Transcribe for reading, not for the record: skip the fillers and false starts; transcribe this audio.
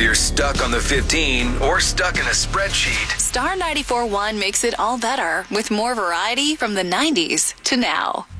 you're stuck on the 15 or stuck in a spreadsheet, Star 94.1 makes it all better with more variety from the 90s to now.